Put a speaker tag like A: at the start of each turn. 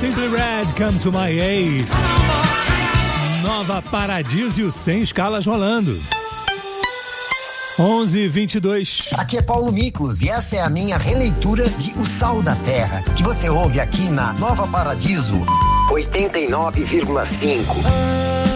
A: Simply Red, Come to My Aid. Nova Paradiso sem escalas rolando. 11:22.
B: Aqui é Paulo Miklos e essa é a minha releitura de O Sal da Terra, que você ouve aqui na Nova Paradiso 89,5.